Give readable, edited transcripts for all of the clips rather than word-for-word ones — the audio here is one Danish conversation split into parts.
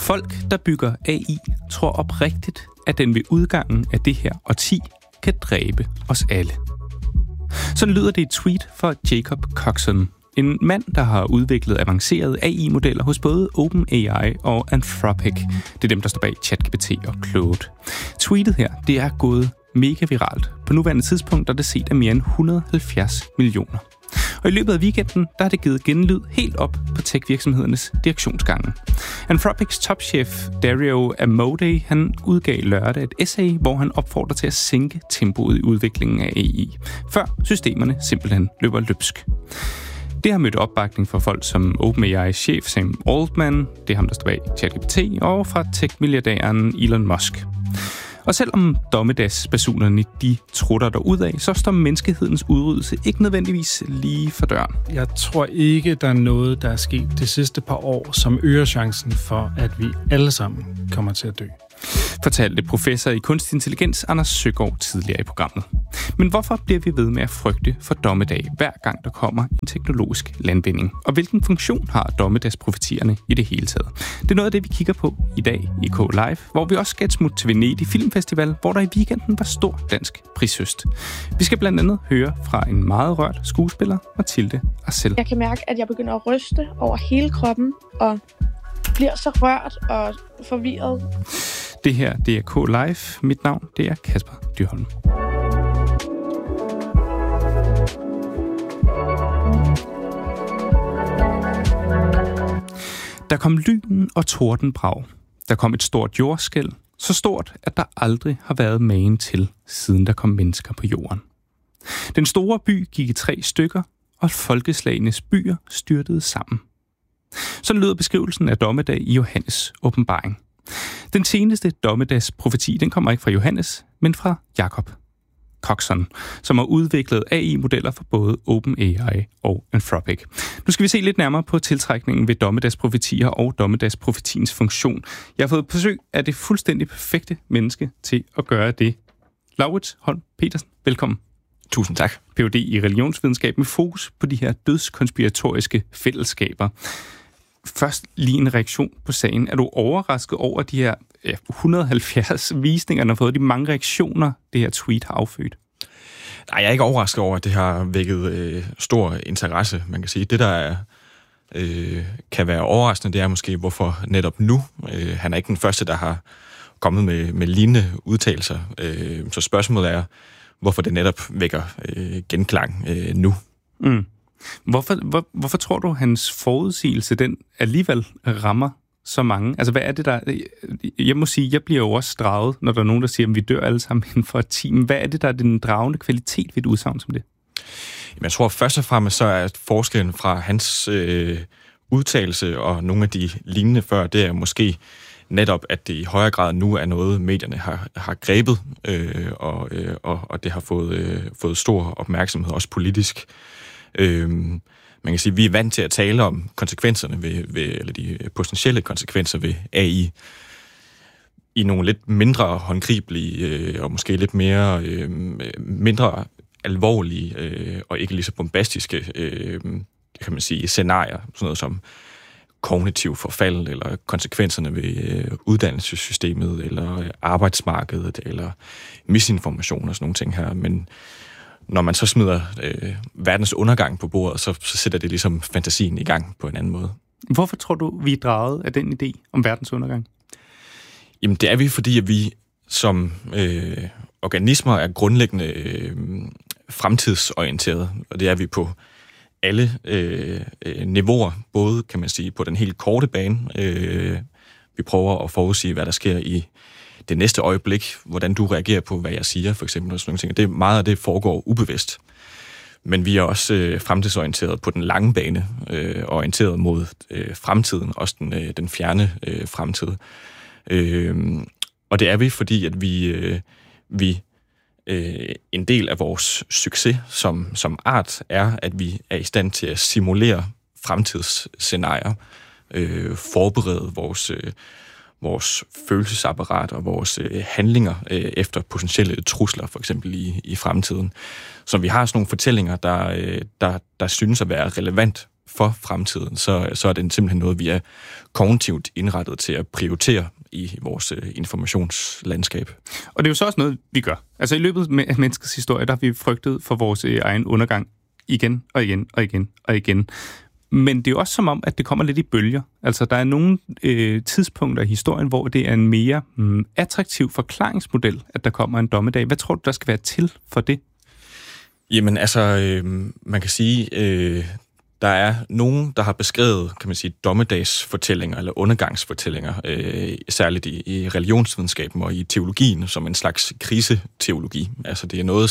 Folk, der bygger AI, tror oprigtigt, at den ved udgangen af det her årti kan dræbe os alle. Sådan lyder det i et tweet fra Jacob Coxon, en mand, der har udviklet avancerede AI-modeller hos både OpenAI og Anthropic. Det er dem, der står bag ChatGPT og Claude. Tweetet her, det er gået mega viralt. På nuværende tidspunkt er det set af mere end 170 millioner. Og i løbet af weekenden, der har det givet genlyd helt op på tech-virksomhedernes direktionsgange. Anthropics topchef Dario Amodei, han udgav lørdag et essay, hvor han opfordrer til at sænke tempoet i udviklingen af AI, før systemerne simpelthen løber løbsk. Det har mødt opbakning fra folk som OpenAI's chef Sam Altman, det er ham, der står bag ChatGPT, og fra tech-milliardæren Elon Musk. Og selvom dommedagsbasunerne de trutter derudad, så står menneskehedens udryddelse ikke nødvendigvis lige for døren. Jeg tror ikke, der er noget, der er sket de sidste par år, som øger chancen for, at vi alle sammen kommer til at dø. Fortalte professor i kunstig intelligens Anders Søgaard tidligere i programmet. Men hvorfor bliver vi ved med at frygte for dommedag, hver gang der kommer en teknologisk landvinding? Og hvilken funktion har dommedagsprofetierne i det hele taget? Det er noget af det, vi kigger på i dag i K-Live, hvor vi også skal et smut til Venedig Filmfestival, hvor der i weekenden var stor dansk prishøst. Vi skal blandt andet høre fra en meget rørt skuespiller, Mathilde Arcel. Jeg kan mærke, at jeg begynder at ryste over hele kroppen, og bliver så rørt og forvirret. Det her, det er K-Live. Mit navn, det er Kasper Dyrholm. Der kom lyn og tordenbrag. Der kom et stort jordskælv, så stort, at der aldrig har været magen til, siden der kom mennesker på jorden. Den store by gik i 3 stykker, og folkeslagenes byer styrtede sammen. Sådan lyder beskrivelsen af dommedag i Johannes' åbenbaring. Den seneste dommedagsprofeti, den kommer ikke fra Johannes, men fra Jacob Coxon, som har udviklet AI-modeller for både OpenAI og Anthropic. Nu skal vi se lidt nærmere på tiltrækningen ved dommedagsprofetier og dommedagsprofetiens funktion. Jeg har fået besøg af det fuldstændig perfekte menneske til at gøre det. Laurits Holm Petersen, velkommen. Tusind tak. Ph.D. i religionsvidenskab med fokus på de her dødskonspiratoriske fællesskaber. Først lige en reaktion på sagen. Er du overrasket over de her 170 visninger, der har fået de mange reaktioner, det her tweet har affødt? Nej, jeg er ikke overrasket over, at det har vækket stor interesse. Man kan sige, det der kan være overraskende, det er måske, hvorfor netop nu. Han er ikke den første, der har kommet med lignende udtalelser. Så spørgsmålet er, hvorfor det netop vækker genklang nu. Mm. Hvorfor tror du, hans forudsigelse, den alligevel rammer så mange? Altså, hvad er det der... Jeg må sige, jeg bliver jo også draget, når der er nogen, der siger, at vi dør alle sammen inden for et team. Hvad er det, der er den dragende kvalitet ved et udsagn som det? Jamen, jeg tror først og fremmest, så er forskellen fra hans udtalelse og nogle af de lignende før, det er måske netop, at det i højere grad nu er noget, medierne har grebet, og det har fået stor opmærksomhed, også politisk. Man kan sige, at vi er vant til at tale om konsekvenserne eller de potentielle konsekvenser ved AI i nogle lidt mindre håndgribelige og måske lidt mindre alvorlige og ikke lige så bombastiske kan man sige, scenarier, sådan noget som kognitiv forfald eller konsekvenserne ved uddannelsessystemet eller arbejdsmarkedet eller misinformation og sådan nogle ting her, men når man så smider verdens undergang på bordet, så sætter det ligesom fantasien i gang på en anden måde. Hvorfor tror du, vi er draget af den idé om verdens undergang? Jamen, det er vi, fordi at vi som organismer er grundlæggende fremtidsorienterede, og det er vi på alle niveauer, både, kan man sige, på den helt korte bane. Vi prøver at forudsige, hvad der sker i det næste øjeblik, hvordan du reagerer på, hvad jeg siger, for eksempel, og sådan nogle ting. Det, meget af det foregår ubevidst. Men vi er også fremtidsorienteret på den lange bane, orienteret mod fremtiden, også den fjerne fremtid. Og det er vi, fordi at vi en del af vores succes som art er, at vi er i stand til at simulere fremtidsscenarier, forberede vores følelsesapparat og vores handlinger efter potentielle trusler, for eksempel i fremtiden. Så vi har sådan nogle fortællinger, der synes at være relevant for fremtiden, så er det simpelthen noget, vi er kognitivt indrettet til at prioritere i vores informationslandskab. Og det er jo så også noget, vi gør. Altså i løbet af menneskets historie, der har vi frygtet for vores egen undergang igen og igen og igen og igen. Men det er jo også som om, at det kommer lidt i bølger. Altså der er nogle tidspunkter i historien, hvor det er en mere attraktiv forklaringsmodel, at der kommer en dommedag. Hvad tror du, der skal være til for det? Jamen altså, man kan sige, der er nogen, der har beskrevet, kan man sige, dommedagsfortællinger eller undergangsfortællinger, særligt i religionsvidenskaben og i teologien, som en slags kriseteologi. Altså det er noget,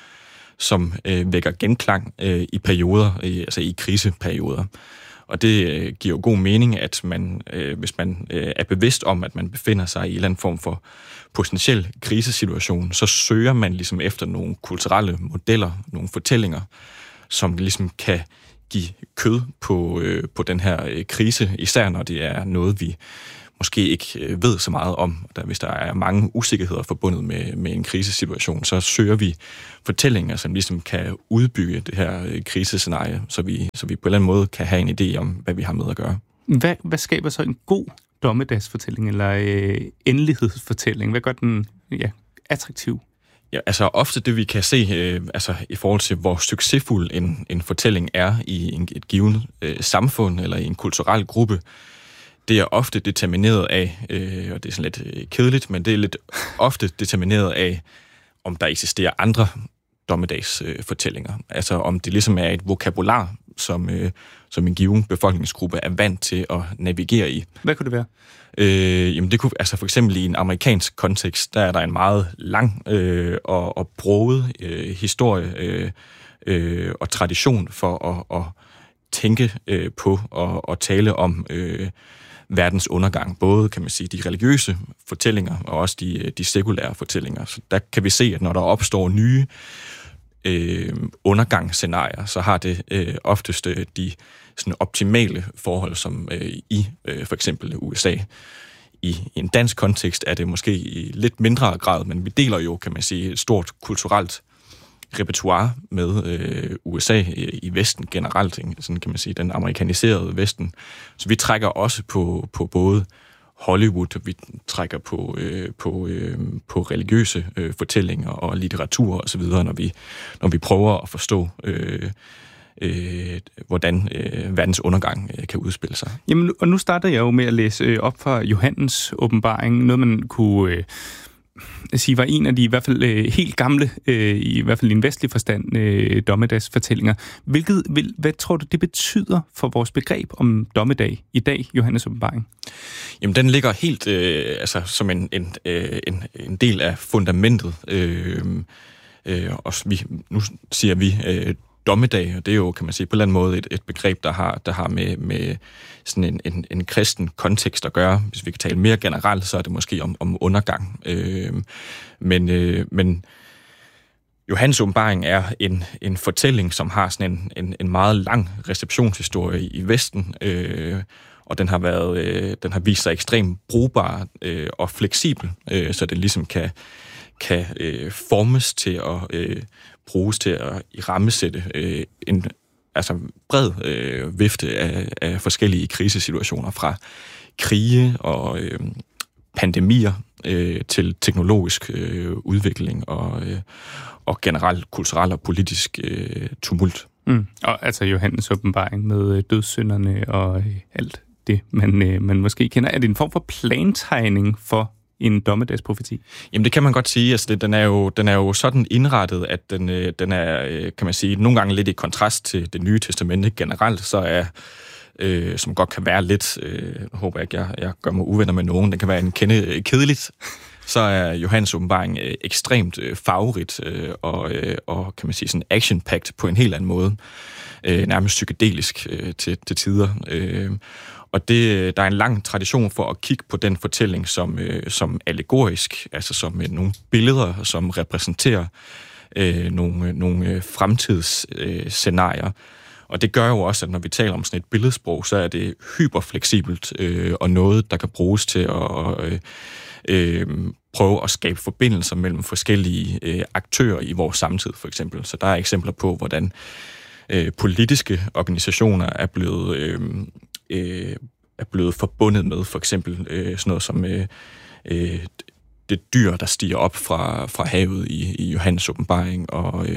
som vækker genklang i perioder, altså i kriseperioder. Og det giver jo god mening, at man, hvis man er bevidst om, at man befinder sig i en eller anden form for potentiel krisesituation, så søger man ligesom efter nogle kulturelle modeller, nogle fortællinger, som ligesom kan give kød på den her krise, især når det er noget, vi måske ikke ved så meget om. Hvis der er mange usikkerheder forbundet med en krisesituation, så søger vi fortællinger, som ligesom kan udbygge det her krisescenarie, så vi på en eller anden måde kan have en idé om, hvad vi har med at gøre. Hvad skaber så en god dommedagsfortælling eller endelighedsfortælling? Hvad gør den attraktiv? Ja, altså ofte det vi kan se, altså i forhold til hvor succesfuld en fortælling er i et givet samfund eller i en kulturel gruppe, det er ofte determineret af, og det er sådan lidt kedeligt, men det er lidt ofte determineret af, om der eksisterer andre dommedagsfortællinger. Altså om det ligesom er et vokabular, som en given befolkningsgruppe er vant til at navigere i. Hvad kunne det være? Jamen det kunne, altså for eksempel i en amerikansk kontekst, der er der en meget lang og broget historie og tradition for at tænke på og tale om verdens undergang. Både, kan man sige, de religiøse fortællinger og også de sekulære fortællinger. Så der kan vi se, at når der opstår nye undergangsscenarier, så har det oftest de sådan optimale forhold, som i for eksempel USA. I en dansk kontekst er det måske i lidt mindre grad, men vi deler jo, kan man sige, et stort kulturelt repertoire med USA i Vesten generelt, sådan kan man sige, den amerikaniserede Vesten. Så vi trækker også på både Hollywood, vi trækker på religiøse fortællinger og litteratur og så videre, når vi prøver at forstå hvordan verdens undergang kan udspille sig. Jamen, og nu starter jeg jo med at læse op fra Johannes åbenbaring, noget man kunne sige var en af de i hvert fald helt gamle, i hvert fald i en vestlig forstand, dommedagsfortællinger. Hvad tror du, det betyder for vores begreb om dommedag i dag, Johannes åbenbaring? Jamen, den ligger helt altså som en del af fundamentet. Og nu siger vi dommedag, og det er jo, kan man sige, på en eller anden måde et begreb, der har med sådan en kristen kontekst at gøre. Hvis vi kan tale mere generelt, så er det måske om undergang. Men Johannes åbenbaring er en fortælling, som har sådan en meget lang receptionshistorie i Vesten, og den har vist sig ekstremt brugbar og fleksibel, så det ligesom kan formes til at bruges til at rammesætte en bred vifte af forskellige krisesituationer, fra krige og pandemier til teknologisk udvikling og generelt kulturel og politisk tumult. Og altså Johannes åbenbaring med dødssynderne og alt det, man måske kender. Er det en form for plantegning for en dommedagsprofeti? Jamen det kan man godt sige. Altså den er jo sådan indrettet, at den er, kan man sige, nogle gange lidt i kontrast til Det Nye Testamente generelt, så er, som godt kan være lidt, håber jeg ikke, jeg gør mig uvenner med nogen, den kan være en kedeligt, så er Johannes åbenbaring ekstremt farverigt og kan man sige sådan action-packed på en helt anden måde. Nærmest psykedelisk til tider. Og der er en lang tradition for at kigge på den fortælling som allegorisk, altså som nogle billeder, som repræsenterer nogle fremtidsscenarier. Og det gør jo også, at når vi taler om sådan et billedsprog, så er det hyperfleksibelt og noget, der kan bruges til at prøve at skabe forbindelser mellem forskellige aktører i vores samtid, for eksempel. Så der er eksempler på, hvordan politiske organisationer er blevet forbundet med, for eksempel sådan noget som det dyr, der stiger op fra havet i Johannes åbenbaring, og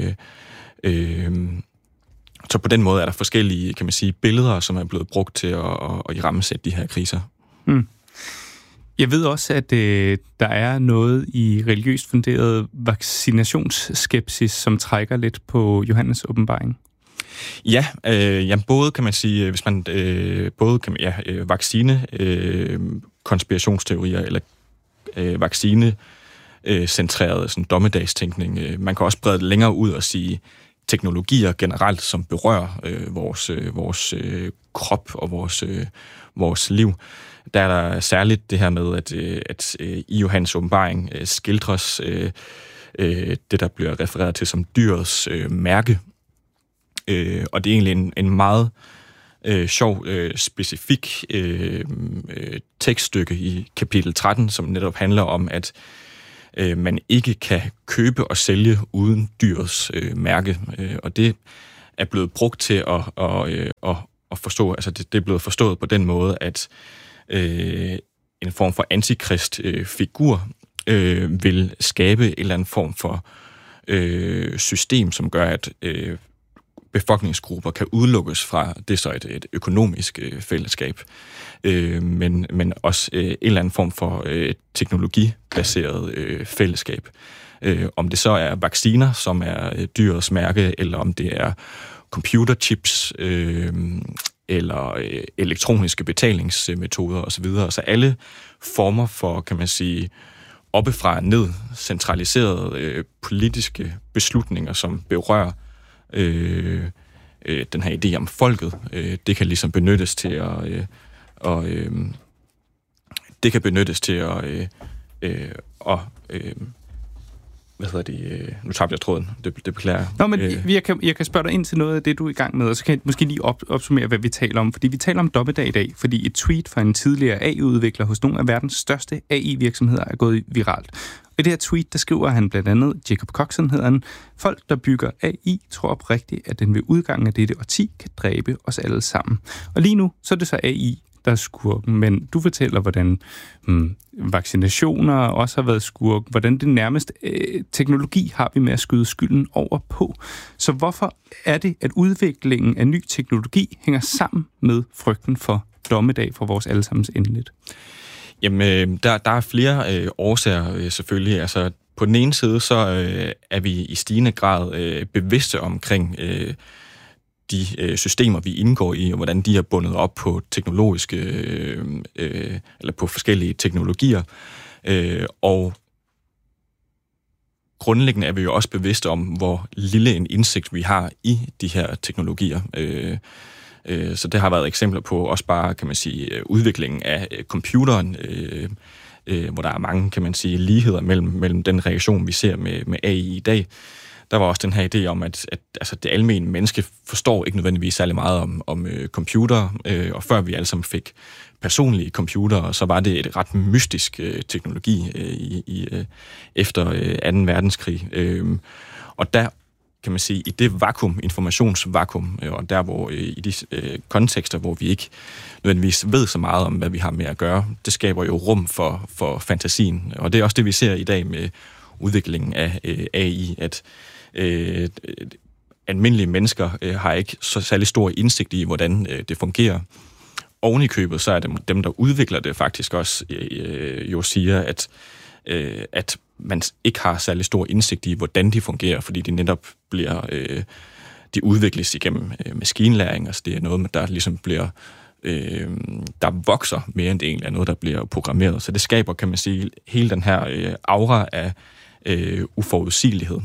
så på den måde er der forskellige, kan man sige, billeder, som er blevet brugt til at irammesætte de her kriser. Mm. Jeg ved også, at der er noget i religiøst funderet vaccinationsskepsis, som trækker lidt på Johannes åbenbaring. Ja, både kan man sige, hvis man vaccine konspirationsteorier eller vaccinecentreret sådan dommedagstænkning. Man kan også brede det længere ud og sige teknologier generelt, som berører vores krop og vores liv. Der er der særligt det her med, at i Johannes åbenbaring skildres det, der bliver refereret til som dyrets mærke. Og det er egentlig en meget sjov, specifik tekststykke i kapitel 13, som netop handler om, at man ikke kan købe og sælge uden dyrets mærke. Og det er blevet brugt til at forstå, altså det er blevet forstået på den måde, at en form for antikristfigur vil skabe en eller anden form for system, som gør, at befolkningsgrupper kan udelukkes fra det så et økonomisk fællesskab, men også en eller anden form for teknologibaseret fællesskab. Om det så er vacciner, som er dyrets mærke, eller om det er computerchips, eller elektroniske betalingsmetoder osv. Så alle former for, kan man sige, oppefra ned centraliserede politiske beslutninger, som berører den her idé om folket, det kan ligesom benyttes til nu tabte jeg tråden. Det beklager jeg. Nå, men jeg kan spørge dig ind til noget af det, du er i gang med, og så kan jeg måske lige opsummere, hvad vi taler om. Fordi vi taler om dommedag i dag, fordi et tweet fra en tidligere AI-udvikler hos nogle af verdens største AI-virksomheder er gået viralt. Og i det her tweet, der skriver han blandt andet, Jacob Coxon hedder han, folk, der bygger AI, tror oprigtigt, at den ved udgangen af dette årti kan dræbe os alle sammen. Og lige nu, så er det så AI, der er skurken, men du fortæller, hvordan vaccinationer også har været skurken, hvordan det nærmest teknologi har vi med at skyde skylden over på. Så hvorfor er det, at udviklingen af ny teknologi hænger sammen med frygten for dommedag for vores allesammens endeligt? Jamen, der er flere årsager selvfølgelig. Altså, på den ene side, så er vi i stigende grad bevidste omkring de systemer, vi indgår i, og hvordan de er bundet op på teknologiske, eller på forskellige teknologier. Og grundlæggende er vi jo også bevidste om, hvor lille en indsigt vi har i de her teknologier. Så det har været eksempler på også bare, kan man sige, udviklingen af computeren, hvor der er mange, kan man sige, ligheder mellem den reaktion, vi ser med AI i dag. Der var også den her idé om, at altså det almene menneske forstår ikke nødvendigvis særlig meget om computere, og før vi alle sammen fik personlige computere, så var det et ret mystisk teknologi efter 2. verdenskrig. Og der kan man sige, i det vakuum, informationsvakuum, og der hvor i de kontekster, hvor vi ikke nødvendigvis ved så meget om, hvad vi har med at gøre, det skaber jo rum for fantasien. Og det er også det, vi ser i dag med udviklingen af AI, at almindelige mennesker har ikke så særlig stor indsigt i, hvordan det fungerer. Oven i købet, så er det dem, der udvikler det, faktisk også jo siger, at man ikke har særlig stor indsigt i, hvordan de fungerer, fordi de netop bliver, de udvikles igennem maskinlæring, altså det er noget, der ligesom bliver, der vokser mere end det egentlig er noget, der bliver programmeret. Så det skaber, kan man sige, hele den her aura af uforudsigelighed.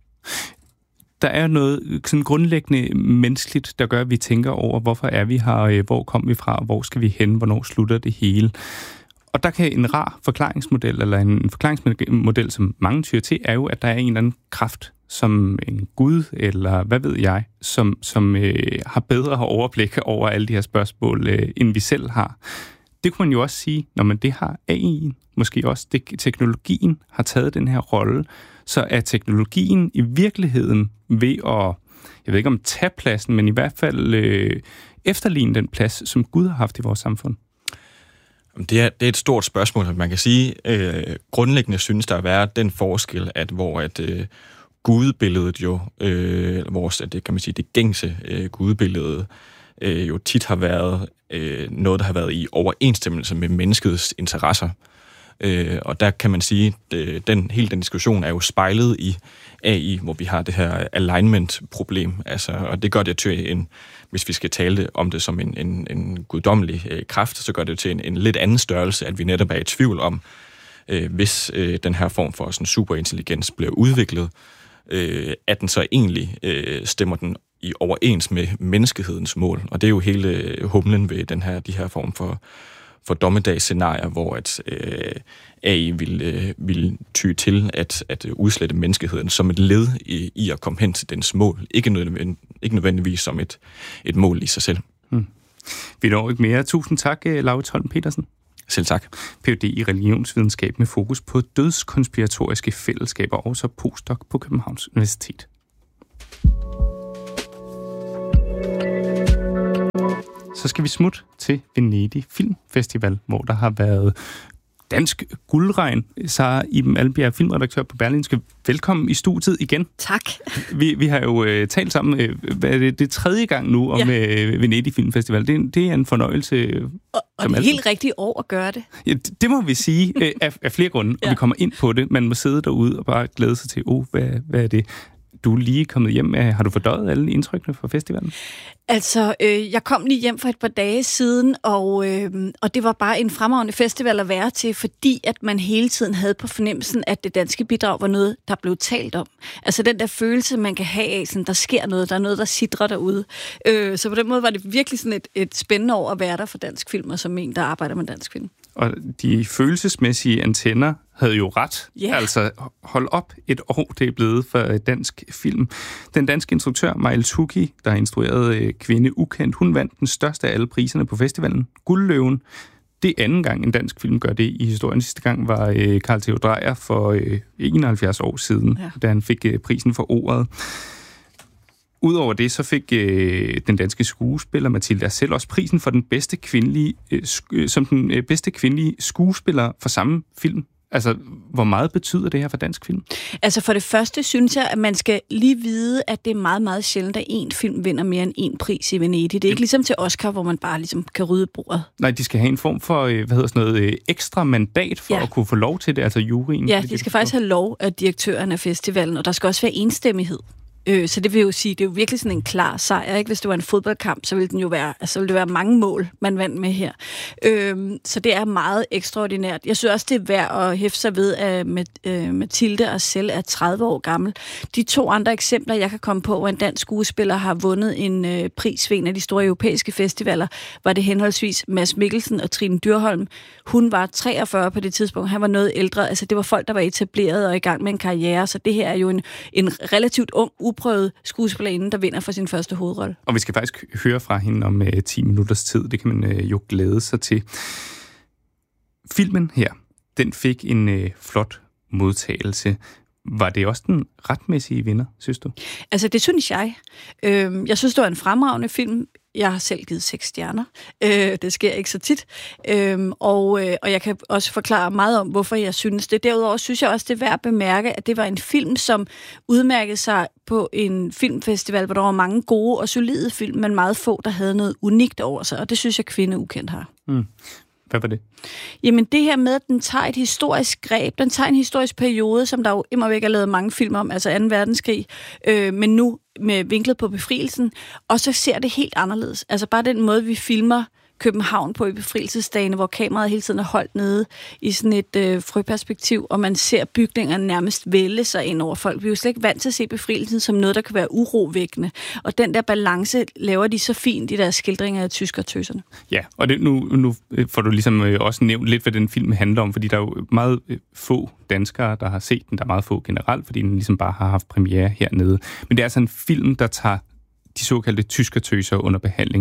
Der er noget sådan grundlæggende menneskeligt, der gør, at vi tænker over, hvorfor er vi her, hvor kom vi fra, hvor skal vi hen, hvornår slutter det hele. Og der kan en rar forklaringsmodel, eller en forklaringsmodel, som mange tyr til, er jo, at der er en eller anden kraft, som en gud, eller hvad ved jeg, som har bedre overblik over alle de her spørgsmål, end vi selv har. Det kunne man jo også sige, når man det har AI'en, måske også teknologien har taget den her rolle, så er teknologien i virkeligheden ved at jeg ved ikke om tage pladsen, men i hvert fald efterligne den plads, som Gud har haft i vores samfund? Det er et stort spørgsmål. Man kan sige, grundlæggende synes der at være den forskel, at hvor gudebilledet jo, det gængse gudebillede, jo tit har været noget, der har været i overensstemmelse med menneskets interesser. Og der kan man sige, at hele den diskussion er jo spejlet i AI, hvor vi har det her alignment-problem. Altså, og det gør det til hvis vi skal tale om det som en guddommelig kraft, så gør det til en lidt anden størrelse, at vi netop er i tvivl om, hvis den her form for sådan superintelligens bliver udviklet, at den så egentlig stemmer den i overens med menneskehedens mål. Og det er jo hele humlen ved de her form for dommedagsscenarier, hvor at AI vil ty til at udslette menneskeheden som et led i at komme hen til dens mål. Ikke nødvendigvis som et mål i sig selv. Vi når ikke mere. Tusind tak, Laurits Holm Petersen. Selv tak. Ph.D. i religionsvidenskab med fokus på dødskonspiratoriske fællesskaber, og så postdoc på Københavns Universitet. Så skal vi smutte til Venedig Filmfestival, hvor der har været dansk guldregn. Sara Iben Almbjerg, filmredaktør på Berlingske. Velkommen i studiet igen. Tak. Vi har jo talt sammen, det er tredje gang nu om Venedig Filmfestival. Det er en fornøjelse. Og det er helt rigtigt år at gøre det. Ja, det må vi sige af flere grunde, og vi kommer ind på det. Man må sidde derude og bare glæde sig til, hvad er det? Du er lige kommet hjem. Har du fordøjet alle indtrykkene fra festivalen? Altså, jeg kom lige hjem for et par dage siden, og det var bare en fremragende festival at være til, fordi at man hele tiden havde på fornemmelsen, at det danske bidrag var noget, der blev talt om. Altså den der følelse, man kan have af, sådan, der sker noget, der er noget, der sidrer derude. Så på den måde var det virkelig sådan et spændende år at være der for dansk film, og som en, der arbejder med dansk film. Og de følelsesmæssige antenner havde jo ret. Yeah. Altså, hold op et år, det er blevet for dansk film. Den danske instruktør, Majel Tuggi, der har instrueret Kvinde Ukendt, hun vandt den største af alle priserne på festivalen, Guldløven. Det er anden gang, en dansk film gør det i historien. Sidste gang var Carl Theo Dreyer for 71 år siden, da han fik prisen for ordet. Udover det, så fik den danske skuespiller Mathilde selv også prisen for den bedste kvindelige skuespiller for samme film. Altså, hvor meget betyder det her for dansk film? Altså, for det første synes jeg, at man skal lige vide, at det er meget, meget sjældent, at én film vinder mere end én pris i Venedig. Det er ikke ligesom til Oscar, hvor man bare ligesom kan rydde bordet. Nej, de skal have en form for, ekstra mandat for at kunne få lov til det, altså juryen. Ja, de skal faktisk have lov af direktøren af festivalen, og der skal også være enstemmighed. Så det vil jo sige, det er jo virkelig sådan en klar sejr, ikke? Hvis det var en fodboldkamp, så ville den jo være, altså ville det være mange mål, man vandt med her. Så det er meget ekstraordinært. Jeg synes også, det er værd at hæfte sig ved, at Mathilde og selv er 30 år gammel. De to andre eksempler, jeg kan komme på, hvor en dansk skuespiller har vundet en pris ved en af de store europæiske festivaler, var det henholdsvis Mads Mikkelsen og Trine Dyrholm. Hun var 43 på det tidspunkt, han var noget ældre. Altså det var folk, der var etableret og i gang med en karriere, så det her er jo en relativt ung, uprøvet skuespillerinde, der vinder for sin første hovedrolle. Og vi skal faktisk høre fra hende om 10 minutters tid. Det kan man jo glæde sig til. Filmen her, den fik en flot modtagelse. Var det også den retmæssige vinder, synes du? Altså, det synes jeg. Jeg synes, det var en fremragende film. Jeg har selv givet 6 stjerner. Det sker ikke så tit. Og jeg kan også forklare meget om, hvorfor jeg synes det. Derudover synes jeg også, det er værd at bemærke, at det var en film, som udmærkede sig på en filmfestival, hvor der var mange gode og solide film, men meget få, der havde noget unikt over sig. Og det synes jeg, Kvinde Ukendt har. Hvad var det? Jamen det her med, at den tager et historisk greb, den tager en historisk periode, som der jo immervæk er lavet mange film om, altså 2. verdenskrig, men nu med vinklet på befrielsen, og så ser det helt anderledes. Altså bare den måde, vi filmer København på i befrielsesdagene, hvor kameraet hele tiden er holdt nede i sådan et frøperspektiv, og man ser bygningerne nærmest vælge sig ind over folk. Vi er jo slet ikke vant til at se befrielsen som noget, der kan være urovækkende. Og den der balance laver de så fint i deres skildringer af tyskertøserne. Ja, og det, nu får du ligesom også nævnt lidt, hvad den film handler om, fordi der er jo meget få danskere, der har set den. Der er meget få generelt, fordi den ligesom bare har haft premiere hernede. Men det er altså en film, der tager de såkaldte tyskertøser under behandling.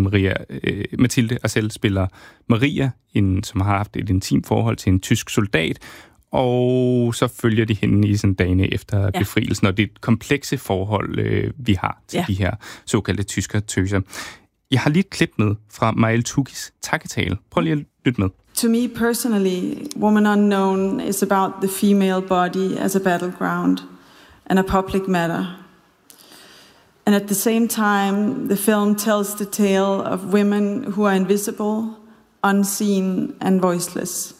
Mathilde og selv spiller Maria, som har haft et intimt forhold til en tysk soldat, og så følger de hende i sådan dagene efter befrielsen, og det er et komplekse forhold, vi har til de her såkaldte tyskertøser. Jeg har lige et klip med fra Mael Tukis takketale. Prøv lige at lytte med. To me personally, Woman Unknown is about the female body as a battleground and a public matter. And at the same time, the film tells the tale of women who are invisible, unseen and voiceless.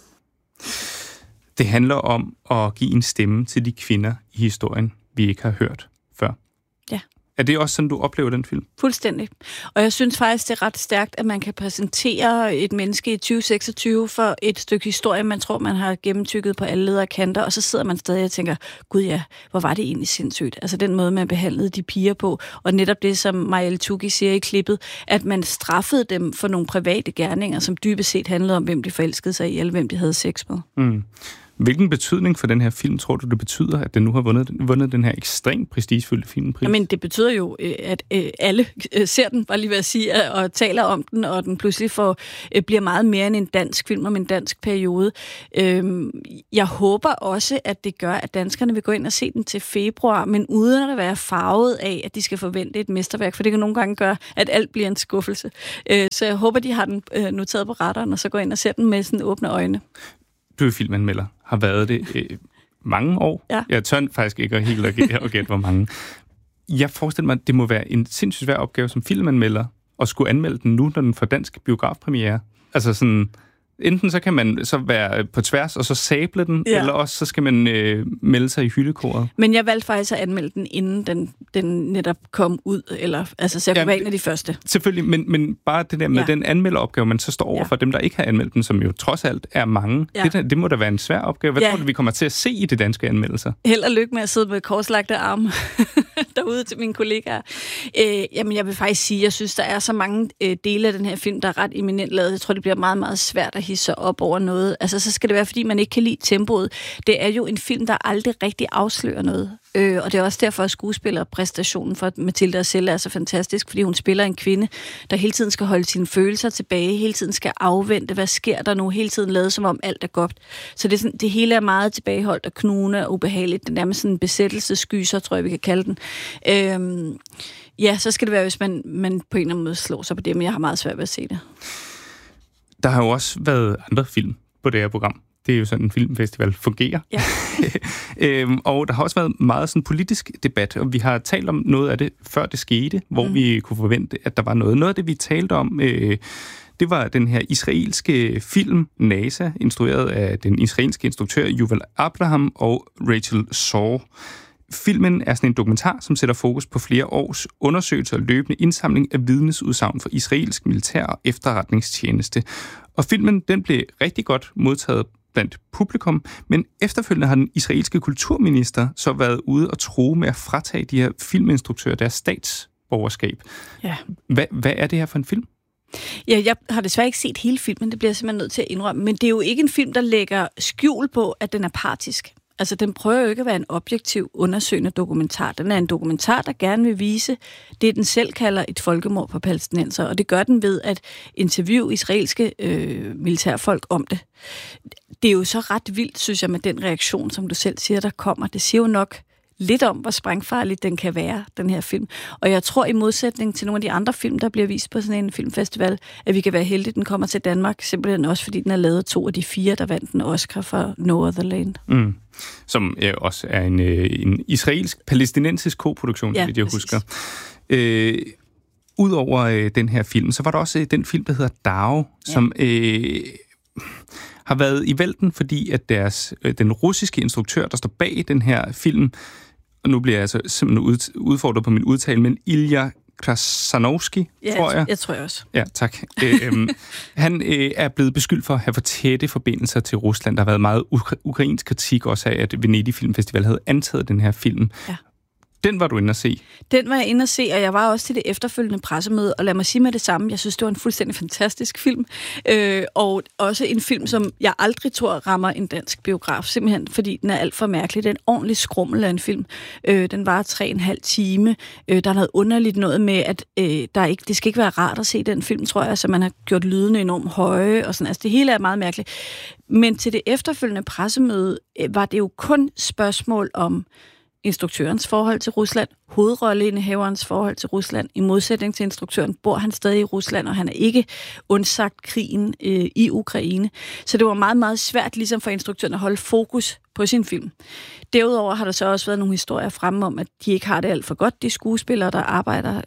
Det handler om at give en stemme til de kvinder i historien, vi ikke har hørt før. Ja. Er det også sådan, du oplever den film? Fuldstændig. Og jeg synes faktisk, det er ret stærkt, at man kan præsentere et menneske i 2026 for et stykke historie, man tror, man har gennemtykket på alle leder og kanter, og så sidder man stadig og tænker, gud ja, hvor var det egentlig sindssygt? Altså den måde, man behandlede de piger på, og netop det, som Mael Tuki siger i klippet, at man straffede dem for nogle private gerninger, som dybest set handlede om, hvem de forelskede sig i, eller hvem de havde sex med. Mm. Hvilken betydning for den her film tror du, det betyder, at den nu har vundet den her ekstremt prestigefyldte filmpris? Jamen, det betyder jo, at alle ser den, bare lige ved at sige, og taler om den, og den pludselig bliver meget mere end en dansk film om en dansk periode. Jeg håber også, at det gør, at danskerne vil gå ind og se den til februar, men uden at være farvet af, at de skal forvente et mesterværk, for det kan nogle gange gøre, at alt bliver en skuffelse. Så jeg håber, de har den noteret på radaren, og så går ind og ser den med sådan åbne øjne. Du er filmanmelder, har været det mange år. Ja. Jeg tør faktisk ikke helt at gætte, hvor mange. Jeg forestiller mig, at det må være en sindssygt svær opgave som filmanmelder at skulle anmelde den nu, når den får dansk biografpremiere. Altså sådan, enten så kan man så være på tværs og så sable den, eller også så skal man melde sig i hyldekoret. Men jeg valgte faktisk at anmelde den, inden den netop kom ud, eller altså så jeg kunne være en af de første. Selvfølgelig, men bare det der med den anmelderopgave, man så står over for dem, der ikke har anmeldt den, som jo trods alt er mange. Ja. Det må da være en svær opgave. Hvad tror du, vi kommer til at se i de danske anmeldelser? Held og lykke med at sidde med korslagte arme derude til mine kollegaer. Jamen, jeg vil faktisk sige, jeg synes, der er så mange dele af den her film, der er ret eminent lavet. Jeg tror, det bliver meget, meget svært at hisse sig op over noget. Altså, så skal det være, fordi man ikke kan lide tempoet. Det er jo en film, der aldrig rigtig afslører noget. Og det er også derfor, at skuespillerpræstationen for Mathilde Aselle er så fantastisk, fordi hun spiller en kvinde, der hele tiden skal holde sine følelser tilbage, hele tiden skal afvente, hvad sker der nu, hele tiden lade som om alt er godt. Så det hele er meget tilbageholdt og knugende og ubehageligt. Den er med sådan en besættelsesgyser, tror jeg, vi kan kalde den. Så skal det være, hvis man på en eller anden måde slår sig på det, men jeg har meget svært ved at se det. Der har jo også været andre film på det her program. Det er jo sådan, en filmfestival fungerer. Ja. Og der har også været meget sådan politisk debat, og vi har talt om noget af det, før det skete, hvor vi kunne forvente, at der var noget. Noget af det, vi talte om, det var den her israelske film, NASA, instrueret af den israelske instruktør Yuval Abraham og Rachel Saw. Filmen er sådan en dokumentar, som sætter fokus på flere års undersøgelser og løbende indsamling af vidnesudsagn for israelsk militær og efterretningstjeneste. Og filmen, den blev rigtig godt modtaget blandt publikum, men efterfølgende har den israelske kulturminister så været ude og true med at fratage de her filminstruktører deres statsborgerskab. Ja. Hvad er det her for en film? Ja, jeg har desværre ikke set hele filmen, det bliver jeg simpelthen nødt til at indrømme, men det er jo ikke en film, der lægger skjul på, at den er partisk. Altså, den prøver jo ikke at være en objektiv, undersøgende dokumentar. Den er en dokumentar, der gerne vil vise det, den selv kalder et folkemord på palæstinenser, og det gør den ved at interviewe israelske militærfolk om det. Det er jo så ret vildt, synes jeg, med den reaktion, som du selv siger, der kommer. Det siger jo nok lidt om, hvor sprængfarlig den kan være, den her film. Og jeg tror, i modsætning til nogle af de andre film, der bliver vist på sådan en filmfestival, at vi kan være heldige, at den kommer til Danmark, simpelthen også, fordi den har lavet 2 af de 4, der vandt en Oscar for No Other Land. Mm. Som også er en israelsk-palæstinensisk koproduktion, ja, jeg husker. Udover den her film, så var der også den film, der hedder Dao, som har været i vælten, fordi at den russiske instruktør, der står bag den her film, og nu bliver jeg altså simpelthen udfordret på min udtale, men Ilya Krassanovsky, tror jeg. Jeg tror jeg også. Ja, tak. Han er blevet beskyldt for at have for tætte forbindelser til Rusland. Der har været meget ukrainsk kritik også af, at Venedig Filmfestival havde antaget den her film. Ja. Den var du inde at se? Den var jeg inde at se, og jeg var også til det efterfølgende pressemøde, og lad mig sige med det samme, jeg synes, det var en fuldstændig fantastisk film, og også en film, som jeg aldrig tror rammer en dansk biograf, simpelthen fordi den er alt for mærkelig. Det er en ordentlig skrummel af en film. Den var 3,5 time. Der er noget underligt noget med, at det skal ikke være rart at se den film, tror jeg, så man har gjort lydene enormt høje, og sådan. Altså, det hele er meget mærkeligt. Men til det efterfølgende pressemøde var det jo kun spørgsmål om instruktørens forhold til Rusland, hovedrolleindehaverens forhold til Rusland. I modsætning til instruktøren bor han stadig i Rusland, og han er ikke undsagt krigen i Ukraine. Så det var meget, meget svært ligesom for instruktøren at holde fokus på sin film. Derudover har der så også været nogle historier fremme om, at de ikke har det alt for godt, de skuespillere, der arbejder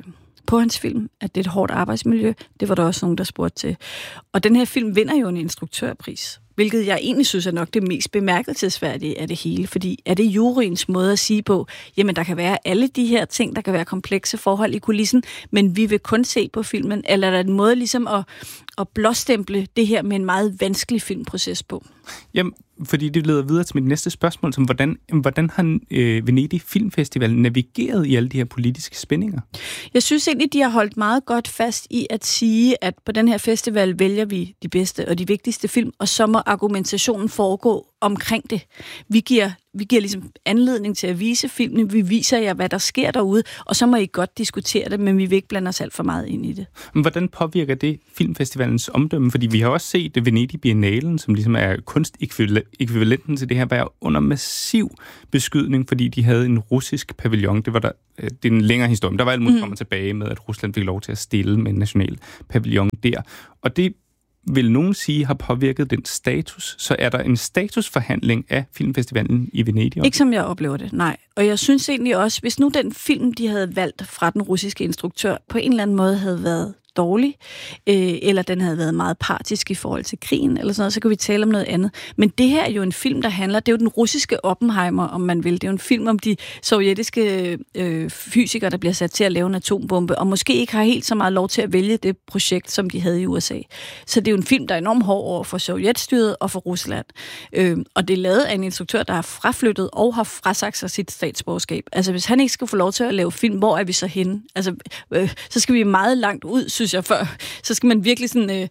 på hans film, at det er et hårdt arbejdsmiljø. Det var der også nogen, der spurgte til. Og den her film vinder jo en instruktørpris, hvilket jeg egentlig synes er nok det mest bemærkelsesværdige af det hele, fordi er det juryens måde at sige på, jamen der kan være alle de her ting, der kan være komplekse forhold i kulissen, men vi vil kun se på filmen, eller er der en måde ligesom at blåstemple det her med en meget vanskelig filmproces på? Jamen, fordi det leder videre til mit næste spørgsmål, som hvordan har Venedig Filmfestival navigeret i alle de her politiske spændinger? Jeg synes egentlig, de har holdt meget godt fast i at sige, at på den her festival vælger vi de bedste og de vigtigste film, og så må argumentationen foregå omkring det. Vi giver ligesom anledning til at vise filmene, vi viser jer, hvad der sker derude, og så må I godt diskutere det, men vi vil ikke blande os alt for meget ind i det. Men hvordan påvirker det filmfestivalens omdømme? Fordi vi har også set Venedig Biennalen, som ligesom er kunstekvivalenten til det her, var under massiv beskydning, fordi de havde en russisk pavillon. Det er en længere historie, men der var alt muligt frem tilbage med, at Rusland fik lov til at stille med en national pavillon der. Og det vil nogen sige har påvirket den status, så er der en statusforhandling af filmfestivalen i Venedig? Ikke som jeg oplever det, nej. Og jeg synes egentlig også, hvis nu den film, de havde valgt fra den russiske instruktør, på en eller anden måde havde været dårlig, eller den havde været meget partisk i forhold til krigen, eller sådan noget, så kan vi tale om noget andet. Men det her er jo en film, der handler, det er jo den russiske Oppenheimer, om man vil. Det er jo en film om de sovjetiske fysikere, der bliver sat til at lave en atombombe, og måske ikke har helt så meget lov til at vælge det projekt, som de havde i USA. Så det er jo en film, der er enormt hård over for Sovjetstyret og for Rusland. Og det er lavet af en instruktør, der har fraflyttet og har frasagt sig sit statsborgerskab. Altså, hvis han ikke skal få lov til at lave film, hvor er vi så henne? Altså, så skal vi meget langt ud, synes jeg, før. Så skal man virkelig sådan...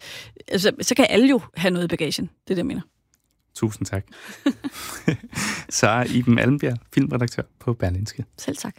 så kan alle jo have noget i bagagen. Det er det, jeg mener. Tusind tak. Sara Iben Allenbjerg, filmredaktør på Berlingske. Selv tak.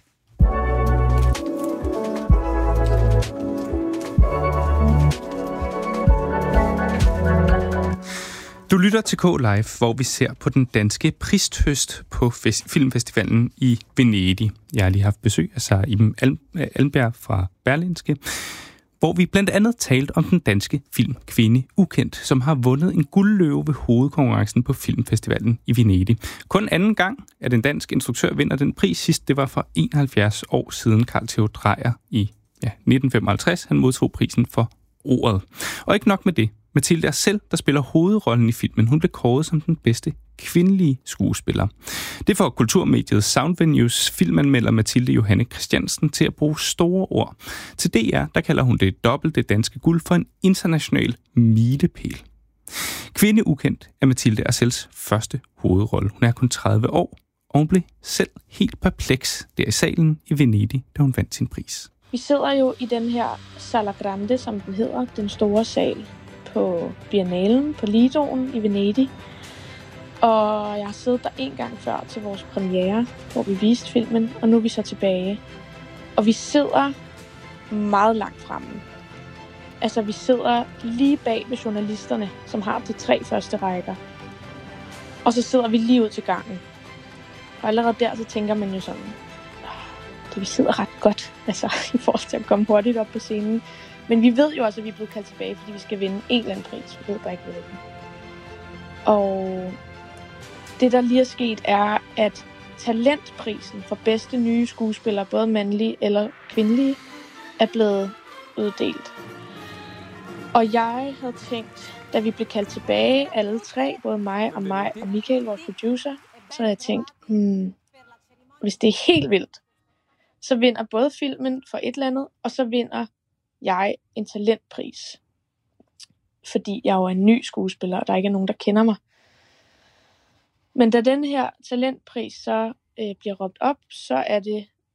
Du lytter til K-Live, hvor vi ser på den danske prishøst på filmfestivalen i Venedig. Jeg har lige haft besøg af Sara Iben Allenbjerg fra Berlingske, hvor vi blandt andet talte om den danske film Kvinde Ukendt, som har vundet en guldløve ved hovedkonkurrencen på filmfestivalen i Venedig. Kun anden gang, at en dansk instruktør vinder den pris. Sidst, det var for 71 år siden. Carl Theo Dreyer i 1955. Han modtog prisen for ordet. Og ikke nok med det. Mathilde er selv, der spiller hovedrollen i filmen. Hun blev kåret som den bedste kvindelige skuespiller. Det får kulturmediet Soundvenues filmanmelder Mathilde Johanne Christiansen til at bruge store ord. Til DR, der kalder hun det dobbelte danske guld for en international milepæl. Kvinde Ukendt er Mathilde Arcels første hovedrolle. Hun er kun 30 år, og hun blev selv helt perpleks der i salen i Venedig, da hun vandt sin pris. Vi sidder jo i den her Sala Grande, som den hedder, den store sal på Biennalen, på Lidoen i Venedig. Og jeg har siddet der en gang før til vores premiere, hvor vi viste filmen, og nu er vi så tilbage. Og vi sidder meget langt fremme. Altså, vi sidder lige bag ved journalisterne, som har de 3 første rækker. Og så sidder vi lige ud til gangen. Og allerede der, så tænker man jo sådan, det vi sidder ret godt, altså i forhold til at komme hurtigt op på scenen. Men vi ved jo også, at vi er blevet kaldt tilbage, fordi vi skal vinde en eller anden pris. Vi ved bare ikke, hvilken. Og det, der lige er sket, er, at talentprisen for bedste nye skuespillere, både mandlige eller kvindelige, er blevet uddelt. Og jeg havde tænkt, da vi blev kaldt tilbage, alle 3, både mig og Michael, vores producer, så havde jeg tænkt, hvis det er helt vildt, så vinder både filmen for et eller andet, og så vinder jeg en talentpris. Fordi jeg jo er en ny skuespiller, og der ikke er nogen, der kender mig. Men da den her talentpris så bliver råbt op, så er det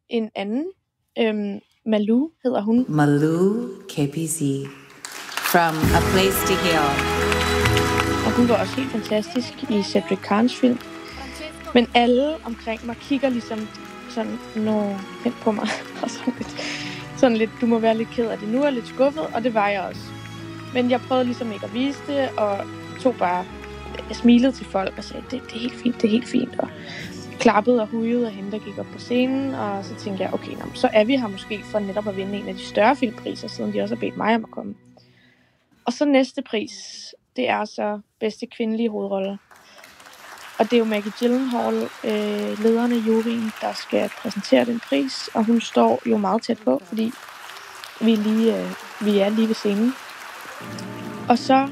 en anden, Malou hedder hun. Malou KPZ from A Place to Heal. Og hun var også helt fantastisk i Cedric Kahns film. Men alle omkring mig kigger ligesom sådan, hen på mig. Og sådan lidt, du må være lidt ked af det nu, og lidt skuffet, og det var jeg også. Men jeg prøvede ligesom ikke at vise det, og jeg smilede til folk og sagde, det er helt fint, det er helt fint. Og klappede og hujede af hende, der gik op på scenen, og så tænkte jeg, okay, så er vi her måske for netop at vinde en af de større filmpriser, siden de også har bedt mig om at komme. Og så næste pris, det er så bedste kvindelige hovedrolle. Og det er jo Maggie Gyllenhaal, lederen af juryen, der skal præsentere den pris, og hun står jo meget tæt på, fordi vi er lige ved scenen. Og så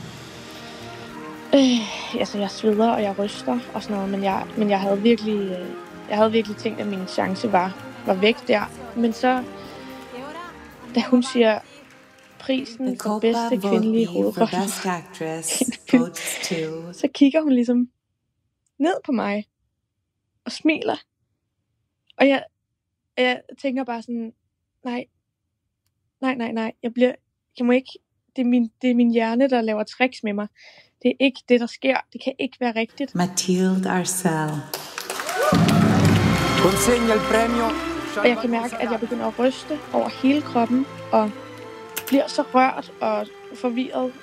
jeg sveder, og jeg ryster og sådan noget, men jeg havde virkelig tænkt, at min chance var væk der. Men så, da hun siger prisen for bedste kvindelige hovedrolle, så kigger hun ligesom ned på mig og smiler. Og jeg tænker bare sådan, nej, jeg må ikke, det er min hjerne, der laver tricks med mig. Det er ikke det, der sker. Det kan ikke være rigtigt. Mathilde Arcel. Og jeg kan mærke, at jeg begynder at ryste over hele kroppen, og bliver så rørt og forvirret.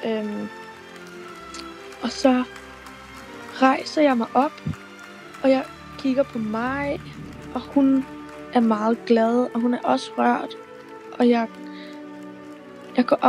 Og så rejser jeg mig op, og jeg kigger på mig, og hun er meget glad, og hun er også rørt. Og jeg går